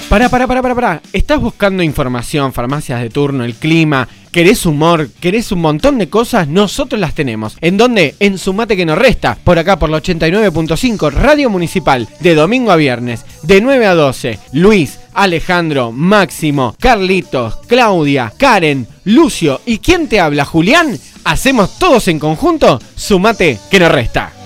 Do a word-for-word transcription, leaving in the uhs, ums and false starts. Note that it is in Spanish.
Pará, pará, pará, pará, pará. ¿Estás buscando información, farmacias de turno, el clima? ¿Querés humor? ¿Querés un montón de cosas? Nosotros las tenemos. ¿En dónde? En Sumate que nos resta. Por acá, por la ochenta y nueve punto cinco, Radio Municipal. De domingo a viernes, de nueve a doce. Luis, Alejandro, Máximo, Carlitos, Claudia, Karen, Lucio y ¿quién te habla? Julián. Hacemos todos en conjunto Sumate que nos resta.